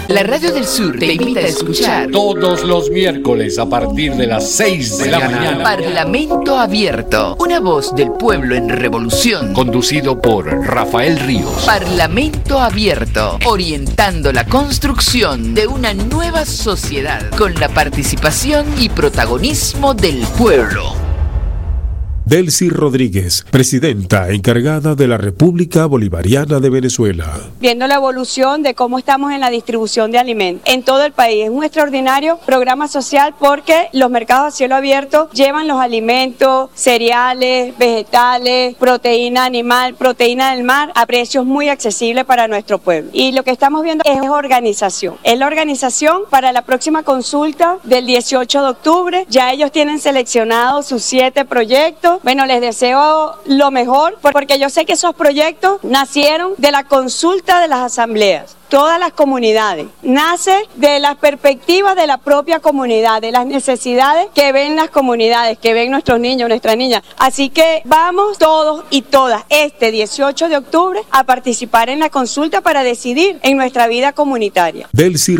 La Radio del Sur te invita a escuchar todos los miércoles a partir de las 6 de la mañana. Parlamento Abierto, una voz del pueblo en revolución. Conducido por Rafael Ríos. Parlamento Abierto, orientando la construcción de una nueva sociedad con la participación y protagonismo del pueblo. Delcy Rodríguez, presidenta encargada de la República Bolivariana de Venezuela. Viendo la evolución de cómo estamos en la distribución de alimentos en todo el país. Es un extraordinario programa social porque los mercados a cielo abierto llevan los alimentos, cereales, vegetales, proteína animal, proteína del mar a precios muy accesibles para nuestro pueblo. Y lo que estamos viendo es organización. Es la organización para la próxima consulta del 18 de octubre. Ya ellos tienen seleccionados sus 7 proyectos. Bueno, les deseo lo mejor porque yo sé que esos proyectos nacieron de la consulta de las asambleas. Todas las comunidades. Nace de las perspectivas de la propia comunidad, de las necesidades que ven las comunidades, que ven nuestros niños, nuestras niñas. Así que vamos todos y todas este 18 de octubre a participar en la consulta para decidir en nuestra vida comunitaria. Delcy